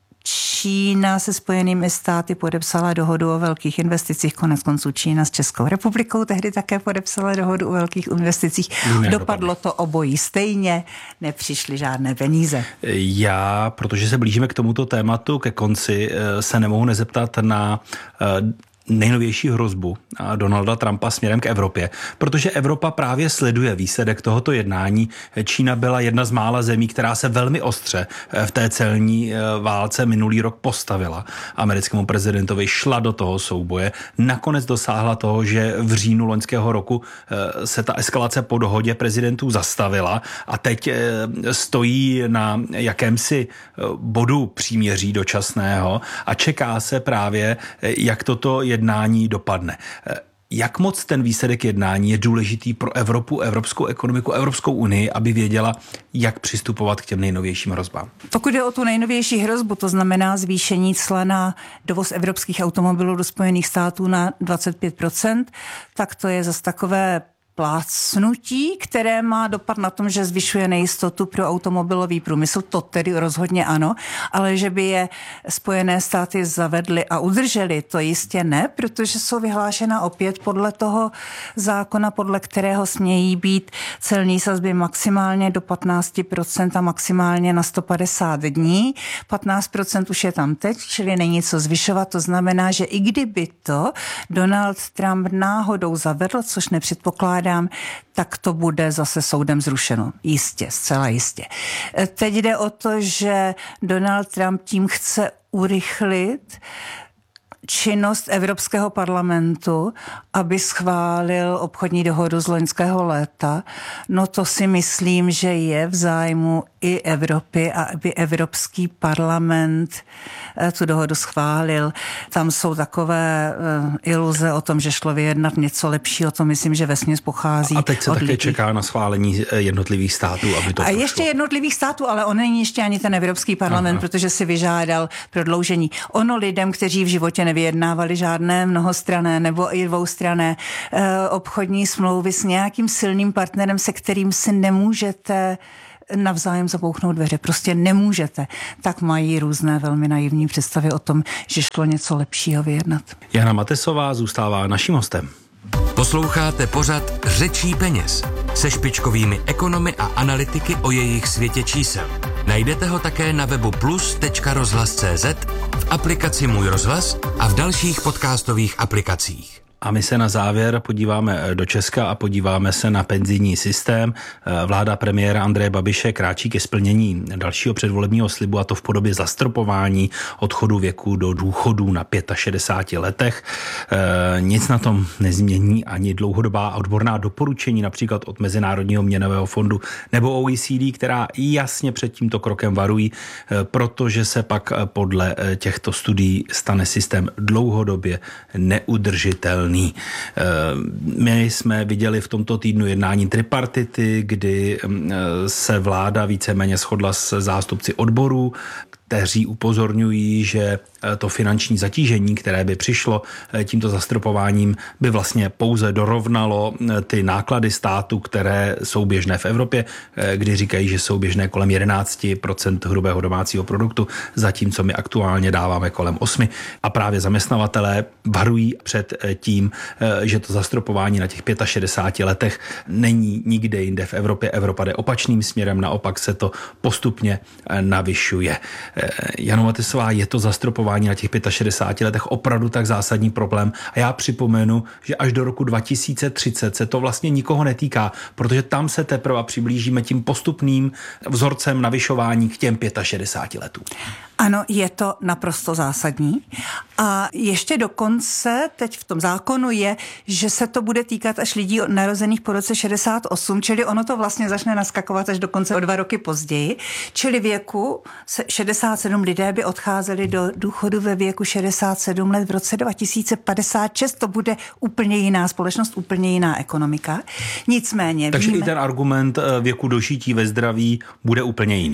J: Čína se Spojenými státy podepsala dohodu o velkých investicích, koneckonců Čína s Českou republikou tehdy také podepsala dohodu o velkých investicích. Dopadlo to obojí stejně, nepřišly žádné peníze.
I: Já, protože se blížíme k tomuto tématu, ke konci, se nemohu nezeptat na nejnovější hrozbu Donalda Trumpa směrem k Evropě, protože Evropa právě sleduje výsledek tohoto jednání. Čína byla jedna z mála zemí, která se velmi ostře v té celní válce minulý rok postavila americkému prezidentovi, šla do toho souboje, nakonec dosáhla toho, že v říjnu loňského roku se ta eskalace po dohodě prezidentů zastavila a teď stojí na jakémsi bodu příměří dočasného a čeká se právě, jak toto jednání dopadne. Jak moc ten výsledek jednání je důležitý pro Evropu, evropskou ekonomiku, Evropskou unii, aby věděla, jak přistupovat k těm nejnovějším hrozbám?
J: Pokud jde o tu nejnovější hrozbu, to znamená zvýšení cla na dovoz evropských automobilů do Spojených států na 25%, tak to je zase takové plácnutí, které má dopad na tom, že zvyšuje nejistotu pro automobilový průmysl, to tedy rozhodně ano, ale že by je Spojené státy zavedly a udržely, to jistě ne, protože jsou vyhlášena opět podle toho zákona, podle kterého smějí být celní sazby maximálně do 15% a maximálně na 150 dní. 15% už je tam teď, čili není co zvyšovat, to znamená, že i kdyby to Donald Trump náhodou zavedl, což nepředpokládá, tak to bude zase soudem zrušeno. Jistě, zcela jistě. Teď jde o to, že Donald Trump tím chce urychlit činnost Evropského parlamentu, aby schválil obchodní dohodu z loňského léta. No to si myslím, že je v zájmu i Evropy a aby Evropský parlament tu dohodu schválil. Tam jsou takové iluze o tom, že šlo vyjednat něco lepšího, to myslím, že vesměs pochází.
I: A teď se také
J: lidí.
I: čeká na schválení jednotlivých států, aby to prošlo.
J: Ještě jednotlivých států, ale on není ještě ani ten Evropský parlament, protože si vyžádal prodloužení. Ono lidem, kteří v životě nevyjednávali žádné mnohostranné nebo i dvoustranné obchodní smlouvy s nějakým silným partnerem, se kterým si nemůžete navzájem zabouchnout dveře. Prostě nemůžete. Tak mají různé velmi naivní představy o tom, že šlo něco lepšího vyjednat.
I: Jana Matesová zůstává naším hostem.
C: Posloucháte pořad Řečí peněz se špičkovými ekonomy a analytiky o jejich světě čísel. Najdete ho také na webu plus.rozhlas.cz, v aplikaci Můj rozhlas a v dalších podcastových aplikacích.
I: A my se na závěr podíváme do Česka a podíváme se na penzijní systém. Vláda premiéra Andreje Babiše kráčí ke splnění dalšího předvolebního slibu, a to v podobě zastropování odchodu věku do důchodu na 65 letech. Nic na tom nezmění ani dlouhodobá odborná doporučení, například od Mezinárodního měnového fondu nebo OECD, která jasně před tímto krokem varují, protože se pak podle těchto studií stane systém dlouhodobě neudržitelný. My jsme viděli v tomto týdnu jednání tripartity, kdy se vláda víceméně shodla s zástupci odborů, kteří upozorňují, že to finanční zatížení, které by přišlo tímto zastropováním, by vlastně pouze dorovnalo ty náklady státu, které jsou běžné v Evropě, kdy říkají, že jsou běžné kolem 11% hrubého domácího produktu, zatímco my aktuálně dáváme kolem 8%. A právě zaměstnavatelé varují před tím, že to zastropování na těch 65 letech není nikde jinde v Evropě. Evropa jde opačným směrem, naopak se to postupně navyšuje. Jano Matysová, je to zastropování na těch 65 letech opravdu tak zásadní problém? A já připomenu, že až do roku 2030 se to vlastně nikoho netýká, protože tam se teprve přiblížíme tím postupným vzorcem navyšování k těm 65 letům.
J: Ano, je to naprosto zásadní. A ještě dokonce teď v tom zákonu je, že se to bude týkat až lidí narozených po roce 68, čili ono to vlastně začne naskakovat až dokonce o 2 roky později. Čili věku 67 lidé by odcházeli do důchodu ve věku 67 let v roce 2056. To bude úplně jiná společnost, úplně jiná ekonomika. Nicméně
I: takže i ten argument věku dožití ve zdraví bude úplně jiný.